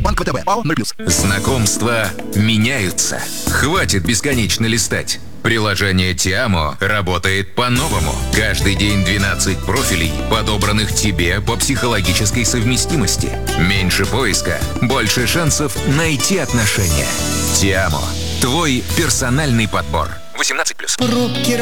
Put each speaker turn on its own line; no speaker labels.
Банк ВТБ. ПАО 0+.
Знакомства меняются. Хватит бесконечно листать. Приложение Тиамо работает по-новому. Каждый день 12 профилей, подобранных тебе по психологической совместимости. Меньше поиска, больше шансов найти отношения. Тиамо. Твой персональный подбор. 18+.
Пробки